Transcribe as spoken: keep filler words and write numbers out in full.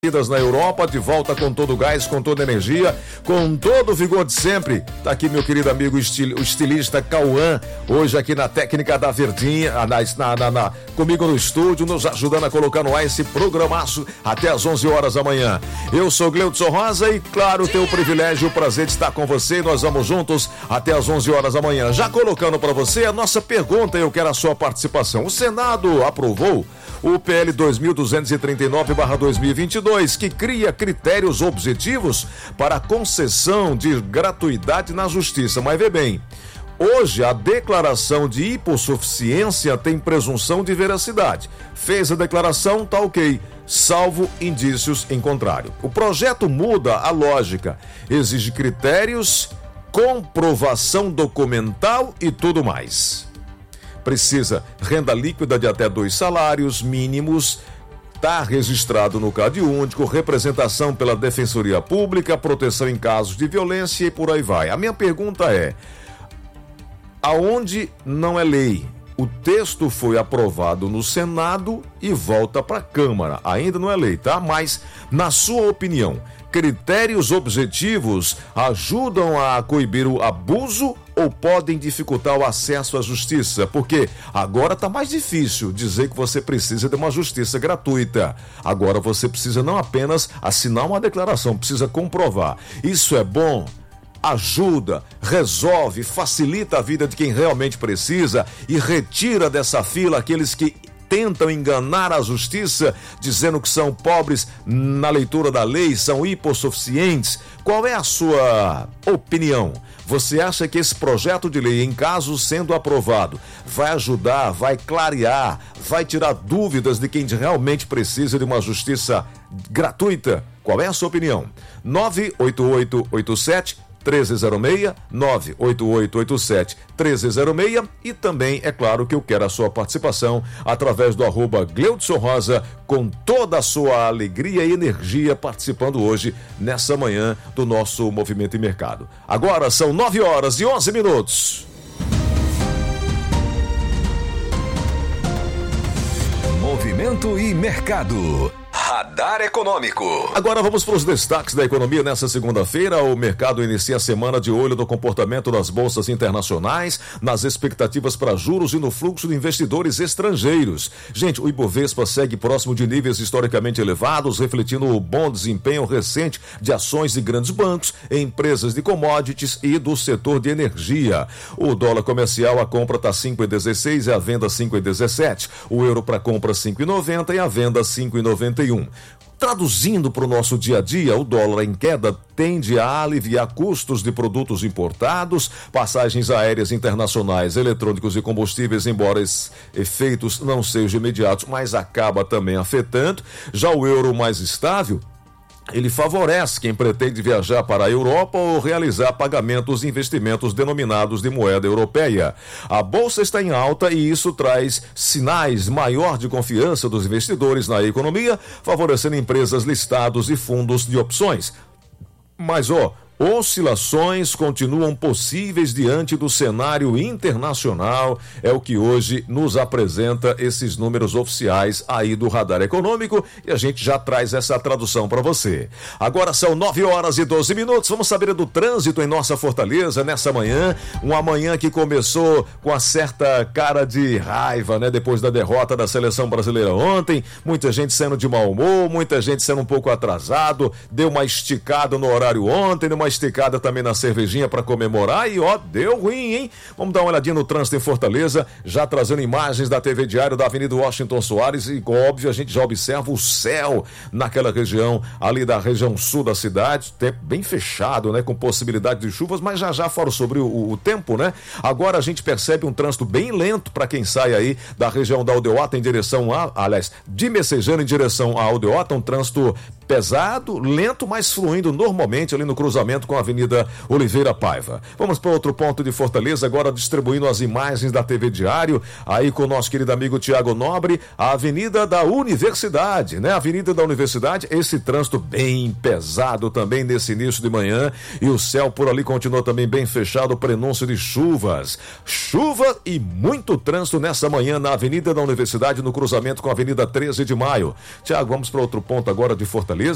Na Europa, de volta com todo o gás, com toda a energia, com todo o vigor de sempre. Tá aqui meu querido amigo estil, o estilista Cauã, hoje aqui na técnica da Verdinha, na, na, na, comigo no estúdio, nos ajudando a colocar no ar esse programaço até às onze horas da manhã. Eu sou Gleudson Rosa e, claro, tenho o privilégio e o prazer de estar com você e nós vamos juntos até às onze horas da manhã. Já colocando para você a nossa pergunta, eu quero a sua participação. O Senado aprovou o P L dois mil duzentos e trinta e nove barra dois mil e vinte e dois, que cria critérios objetivos para a concessão de gratuidade na justiça. Mas vê bem, hoje a declaração de hipossuficiência tem presunção de veracidade. Fez a declaração, tá ok, salvo indícios em contrário. O projeto muda a lógica, exige critérios, comprovação documental e tudo mais. Precisa renda líquida de até dois salários mínimos, está registrado no C A D único, representação pela Defensoria Pública, proteção em casos de violência e por aí vai. A minha pergunta é, aonde não é lei? O texto foi aprovado no Senado e volta para a Câmara. Ainda não é lei, tá? Mas, na sua opinião, critérios objetivos ajudam a coibir o abuso ou podem dificultar o acesso à justiça? Porque agora está mais difícil dizer que você precisa de uma justiça gratuita. Agora você precisa não apenas assinar uma declaração, precisa comprovar. Isso é bom? Ajuda, resolve, facilita a vida de quem realmente precisa e retira dessa fila aqueles que tentam enganar a justiça, dizendo que são pobres na leitura da lei, são hipossuficientes. Qual é a sua opinião? Você acha que esse projeto de lei, em caso sendo aprovado, vai ajudar, vai clarear, vai tirar dúvidas de quem realmente precisa de uma justiça gratuita? Qual é a sua opinião? nove oito oito oito sete um três zero seis, nove oito oito oito sete um três zero seis, e também, é claro, que eu quero a sua participação através do arroba Gleudson Rosa, com toda a sua alegria e energia, participando hoje, nessa manhã, do nosso Movimento e Mercado. Agora são nove horas e onze minutos. Movimento e Mercado. Radar Econômico. Agora vamos para os destaques da economia nessa segunda-feira. O mercado inicia a semana de olho no comportamento das bolsas internacionais, nas expectativas para juros e no fluxo de investidores estrangeiros. Gente, o Ibovespa segue próximo de níveis historicamente elevados, refletindo o bom desempenho recente de ações de grandes bancos, empresas de commodities e do setor de energia. O dólar comercial, a compra está cinco reais e dezesseis centavos e a venda cinco reais e dezessete centavos. O euro para compra cinco reais e noventa centavos e a venda cinco reais e noventa e um centavos. Traduzindo para o nosso dia a dia, o dólar em queda tende a aliviar custos de produtos importados, passagens aéreas internacionais, eletrônicos e combustíveis, embora esses efeitos não sejam imediatos, mas acaba também afetando. Já o euro mais estável, ele favorece quem pretende viajar para a Europa ou realizar pagamentos e investimentos denominados de moeda europeia. A bolsa está em alta e isso traz sinais maior de confiança dos investidores na economia, favorecendo empresas, listados e fundos de opções. Mas, ó, oscilações continuam possíveis diante do cenário internacional, é o que hoje nos apresenta esses números oficiais aí do Radar Econômico e a gente já traz essa tradução para você. Agora são nove horas e doze minutos, vamos saber do trânsito em nossa Fortaleza nessa manhã, uma manhã que começou com uma certa cara de raiva, né? Depois da derrota da seleção brasileira ontem, muita gente saindo de mau humor, muita gente sendo um pouco atrasado, deu uma esticada no horário ontem, numa esticada também na cervejinha para comemorar e ó, deu ruim, hein? Vamos dar uma olhadinha no trânsito em Fortaleza, já trazendo imagens da T V Diário da Avenida Washington Soares e, óbvio, a gente já observa o céu naquela região, ali da região sul da cidade, tempo bem fechado, né? Com possibilidade de chuvas, mas já já falo sobre o, o tempo, né? Agora a gente percebe um trânsito bem lento para quem sai aí da região da Aldeota em direção a, aliás, de Messejana em direção à Aldeota, um trânsito pesado, lento, mas fluindo normalmente ali no cruzamento com a Avenida Oliveira Paiva. Vamos para outro ponto de Fortaleza, agora distribuindo as imagens da T V Diário, aí com o nosso querido amigo Tiago Nobre, a Avenida da Universidade, né? Avenida da Universidade, esse trânsito bem pesado também nesse início de manhã, e o céu por ali continua também bem fechado, prenúncio de chuvas. Chuva e muito trânsito nessa manhã na Avenida da Universidade, no cruzamento com a Avenida treze de maio. Tiago, vamos para outro ponto agora de Fortaleza.